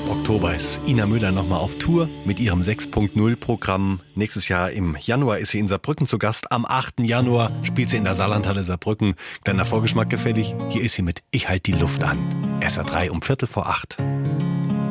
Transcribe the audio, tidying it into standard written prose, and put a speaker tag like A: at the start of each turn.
A: Ab Oktober ist Ina Müller nochmal auf Tour mit ihrem 6.0-Programm. Nächstes Jahr im Januar ist sie in Saarbrücken zu Gast. Am 8. Januar spielt sie in der Saarlandhalle Saarbrücken. Kleiner Vorgeschmack gefällig. Hier ist sie mit Ich halt die Luft an. SR3 um 7:45.